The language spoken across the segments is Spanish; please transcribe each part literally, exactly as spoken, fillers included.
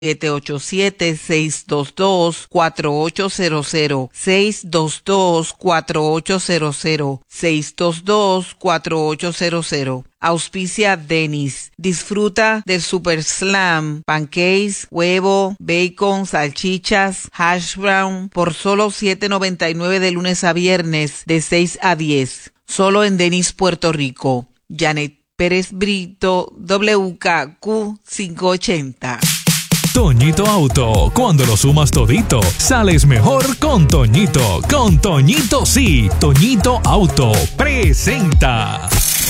siete ocho siete, seis dos dos, cuatro ocho cero cero, seis dos dos, cuatro ocho cero cero, seis dos dos, cuatro ocho cero cero. Auspicia Dennis. Disfruta del Super Slam, pancakes, huevo, bacon, salchichas, hash brown por solo siete noventa y nueve de lunes a viernes de seis a diez. Solo en Dennis, Puerto Rico. Janet Pérez Brito, W K Q quinientos ochenta. Toñito Auto, cuando lo sumas todito, sales mejor con Toñito. Con Toñito sí. Toñito Auto presenta.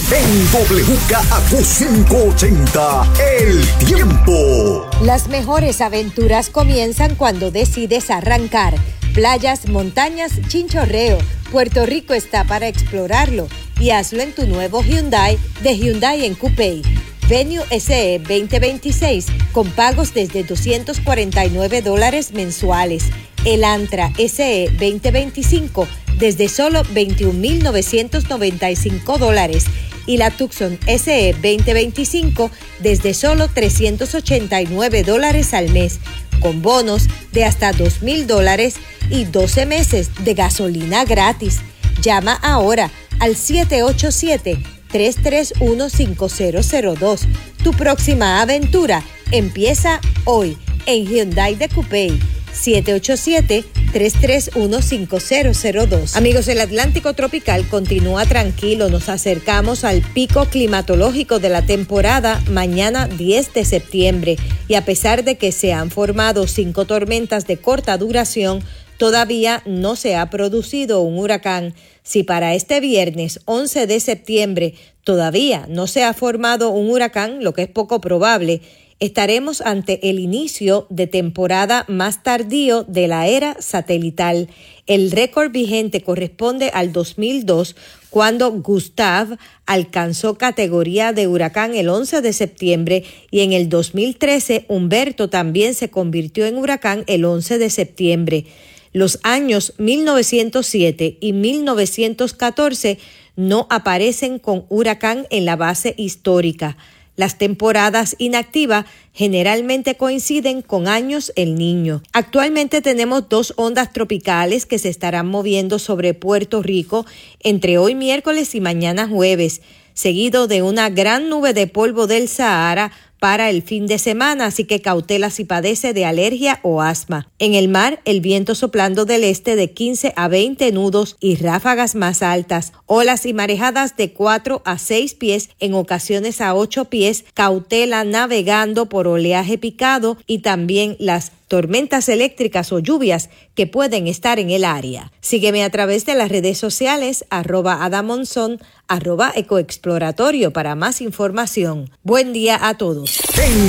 En W K Q quinientos ochenta, el tiempo. Las mejores aventuras comienzan cuando decides arrancar. Playas, montañas, chinchorreo. Puerto Rico está para explorarlo. Y hazlo en tu nuevo Hyundai de Hyundai en Coupé. Venue S E veinte veintiséis con pagos desde doscientos cuarenta y nueve dólares mensuales. El Antra S E veinte veinticinco desde solo veintiún mil novecientos noventa y cinco dólares. Y la Tucson S E veinte veinticinco desde solo trescientos ochenta y nueve dólares al mes, con bonos de hasta dos mil dólares y doce meses de gasolina gratis. Llama ahora al siete ocho siete, tres tres uno, cinco cero cero dos. Tu próxima aventura empieza hoy en Hyundai de Coupé. siete ocho siete, tres tres uno, cinco cero cero dos. Amigos, el Atlántico tropical continúa tranquilo. Nos acercamos al pico climatológico de la temporada mañana diez de septiembre. Y a pesar de que se han formado cinco tormentas de corta duración, todavía no se ha producido un huracán. Si para este viernes once de septiembre todavía no se ha formado un huracán, lo que es poco probable, estaremos ante el inicio de temporada más tardío de la era satelital. El récord vigente corresponde al dos mil dos, cuando Gustav alcanzó categoría de huracán el once de septiembre, y en el dos mil trece Humberto también se convirtió en huracán el once de septiembre. Los años mil novecientos siete y mil novecientos catorce no aparecen con huracán en la base histórica. Las temporadas inactivas generalmente coinciden con años El Niño. Actualmente tenemos dos ondas tropicales que se estarán moviendo sobre Puerto Rico entre hoy miércoles y mañana jueves, seguido de una gran nube de polvo del Sahara para el fin de semana, así que cautela si padece de alergia o asma. En el mar, el viento soplando del este de quince a veinte nudos y ráfagas más altas. Olas y marejadas de cuatro a seis pies, en ocasiones a ocho pies. Cautela navegando por oleaje picado y también las tormentas eléctricas o lluvias que pueden estar en el área. Sígueme a través de las redes sociales, arroba adamonzon, arroba ecoexploratorio para más información. Buen día a todos. En